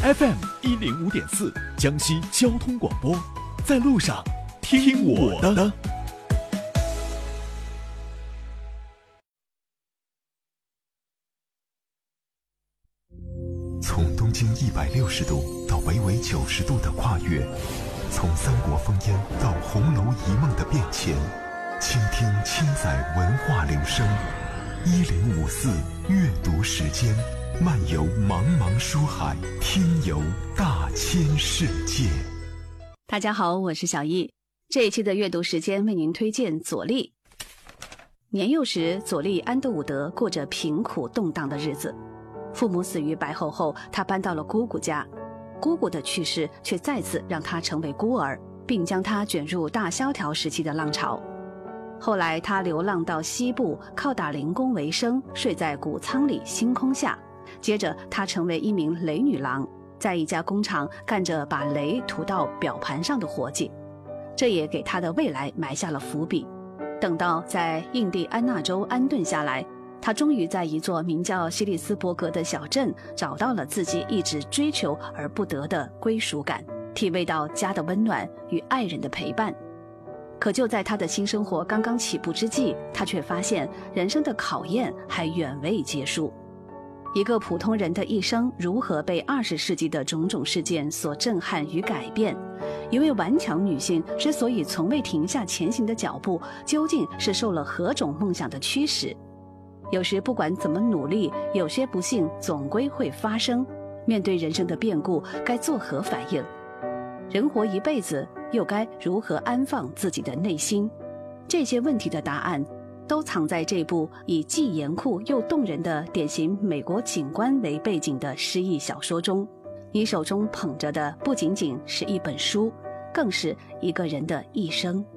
FM105.4江西交通广播，在路上听我的。 从东经160度到北纬90度的跨越，从三国烽烟到红楼一梦的变迁，倾听千载文化流声。1054阅读时间，漫游茫茫书海，听游大千世界。 大家好，我是小易。这一期的阅读时间为您推荐左立。年幼时，左立安德伍德过着贫苦动荡的日子。父母死于白后后，他搬到了姑姑家。姑姑的去世却再次让他成为孤儿，并将他卷入大萧条时期的浪潮。后来他流浪到西部，靠打零工为生，睡在谷仓里星空下。接着他成为一名雷女郎，在一家工厂干着把雷涂到表盘上的活计，这也给他的未来埋下了伏笔。等到在印第安纳州安顿下来，他终于在一座名叫希利斯伯格的小镇找到了自己一直追求而不得的归属感，体味到家的温暖与爱人的陪伴。可就在他的新生活刚刚起步之际，他却发现人生的考验还远未结束。一个普通人的一生如何被20世纪的种种事件所震撼与改变？一位顽强女性之所以从未停下前行的脚步，究竟是受了何种梦想的驱使？有时不管怎么努力，有些不幸总归会发生。面对人生的变故，该作何反应？人活一辈子，又该如何安放自己的内心？这些问题的答案都藏在这部以既严酷又动人的典型美国警官为背景的诗意小说中。你手中捧着的不仅仅是一本书，更是一个人的一生。